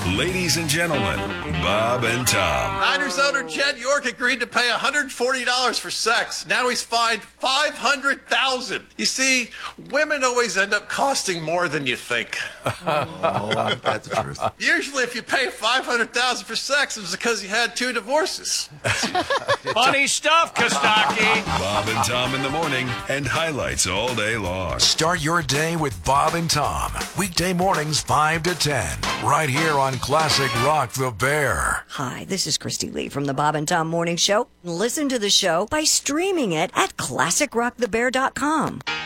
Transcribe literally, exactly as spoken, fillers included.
Ladies and gentlemen, Bob and Tom. Niners owner Jed York agreed to pay one hundred forty dollars for sex. Now he's fined five hundred thousand dollars. You see, women always end up costing more than you think. Oh, that's the truth. Usually if you pay five hundred thousand dollars for sex, it's because you had two divorces. Funny stuff, Kostaki. Bob and Tom in the morning and highlights all day long. Start your day with Bob and Tom. Weekday mornings five to ten. Right here on Classic Rock the Bear. Hi, this is Christy Lee from the Bob and Tom Morning Show. Listen to the show by streaming it at classic rock the bear dot com.